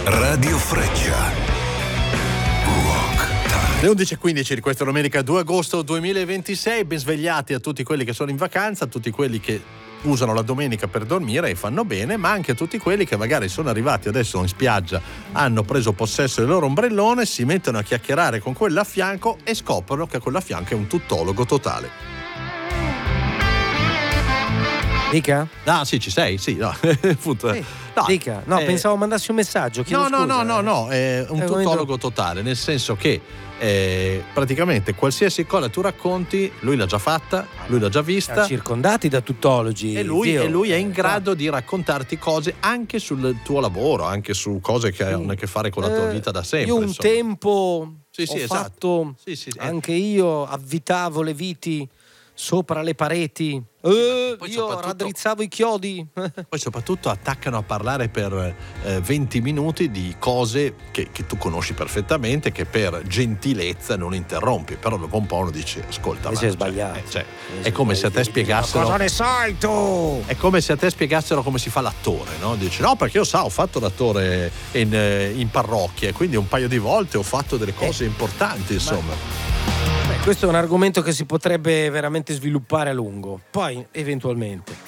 Radio Freccia. Rock Time. Le 11:15 di questa domenica 2 agosto 2026. Ben svegliati a tutti quelli che sono in vacanza, a tutti quelli che usano la domenica per dormire e fanno bene, ma anche a tutti quelli che magari sono arrivati adesso in spiaggia, hanno preso possesso del loro ombrellone, si mettono a chiacchierare con quello a fianco e scoprono che quello a fianco è un tuttologo totale. Dica? Ah sì, ci sei? Sì, no. Appunto. No, dica. No, pensavo mandassi un messaggio. No, è un tuttologo totale, nel senso che praticamente qualsiasi cosa tu racconti, lui l'ha già fatta, lui l'ha già vista. Circondati da tuttologi. E lui è in grado di raccontarti cose anche sul tuo lavoro, anche su cose che hanno a che fare con la tua vita da sempre. Io un tempo ho fatto, anche io avvitavo le viti sopra le pareti. Io raddrizzavo i chiodi. Poi soprattutto attaccano a parlare per 20 minuti di cose che tu conosci perfettamente, che per gentilezza non interrompi, però dopo un po' uno dice ascolta, ma sei sbagliato. È come se a te spiegassero. Cosa ne sai tu? È come se a te spiegassero come si fa l'attore, no? Dici no, perché io ho fatto l'attore in parrocchia, quindi un paio di volte ho fatto delle cose importanti, insomma. Questo è un argomento che si potrebbe veramente sviluppare a lungo, poi eventualmente.